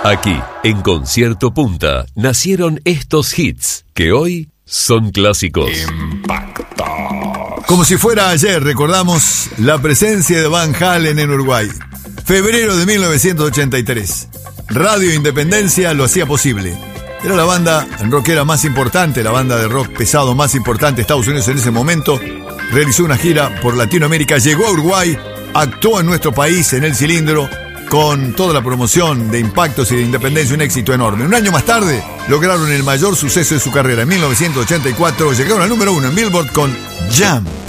Aquí, en Concierto Punta, nacieron estos hits que hoy son clásicos. Impacto. Como si fuera ayer, recordamos la presencia de Van Halen en Uruguay. Febrero de 1983. Radio Independencia lo hacía posible. Era la banda rockera más importante, la banda de rock pesado más importante de Estados Unidos en ese momento. Realizó una gira por Latinoamérica, llegó a Uruguay, actuó en nuestro país, en El Cilindro, con toda la promoción de Impactos y de Independencia, un éxito enorme. Un año más tarde, lograron el mayor suceso de su carrera. En 1984 llegaron al número 1 en Billboard con Jam.